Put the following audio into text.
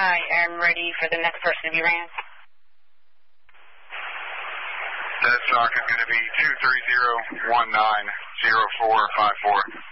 I am ready for the next person to be ran. That stock is going to be 230190454.